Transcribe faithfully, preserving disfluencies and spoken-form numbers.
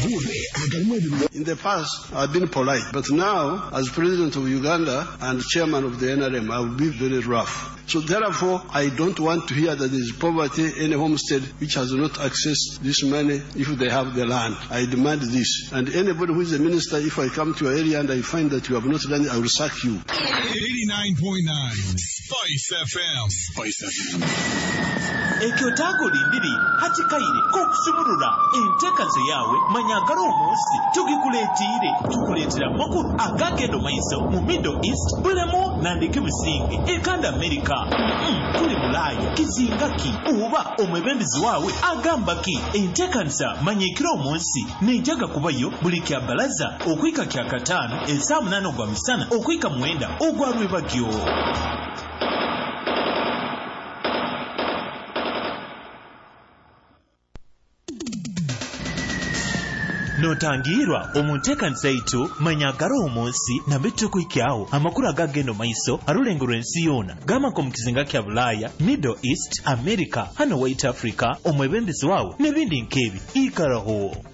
In the past, I've been polite, but now, as president of Uganda and chairman of the N R M, I will be very rough. So therefore, I don't want to hear that there is poverty in a homestead which has not accessed this money if they have the land. I demand this. And anybody who is a minister, if I come to your area and I find that you have not done it, I will sack you. eighty-nine point nine Spice F M. Spice F M. Ekyotago lindiri hatikaire kokusumurura enteekazo yawe manyagala omunsi tugikuleetire tukuleetera makulu agagenda maiso mu Middle East bulemu nandike businge ekanda America mm, kuli Bulaaya kizingaki oba omwebembezi waawe agamba ki enteekanisa manyikira omunsi nenjaga kubayo buli kya balaza okwika kya kataano esaa munaana ogwa misana okwika mwenda ogwa Lwebagyo. Notangirwa omunteekanisa yitu manyagala omunsi nabetto kwikyawo amakulu agagendo maiso alulengo lw'ensi yoona gamako mu kizinga kya Bulaaya, Middle East, America, hano White Africa, omwebembezi waawe n'ebindi nk'ebi ikalaho.